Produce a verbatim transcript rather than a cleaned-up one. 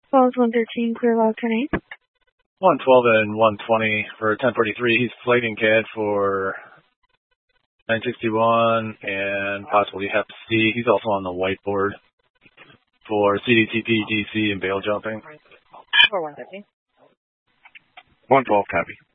Falls one thirteen, clear log ten eight. one twelve and one twenty for ten forty-three. He's flighting C A D for nine sixty-one and possibly Hep C. He's also on the whiteboard for C D T P, D C, and bail jumping. For one thirteen. one twelve, copy.